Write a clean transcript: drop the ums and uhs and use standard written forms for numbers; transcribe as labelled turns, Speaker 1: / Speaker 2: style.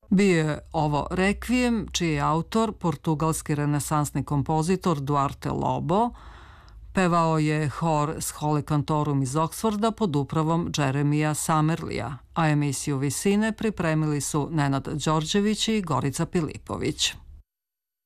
Speaker 1: Bio je ovo Rekvijem, čiji je autor portugalski renesansni kompozitor Duarte Lobo. Pevao je hor Schole Cantorum iz Oksforda pod upravom Jeremija Samerlija, a emisiju Visine pripremili su Nenad Đorđević i Gorica Pilipović.